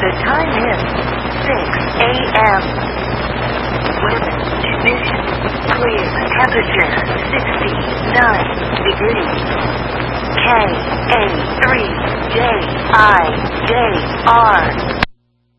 The time is 6 a.m. Weather conditions clear. Temperature 69 degrees. KA3JIJR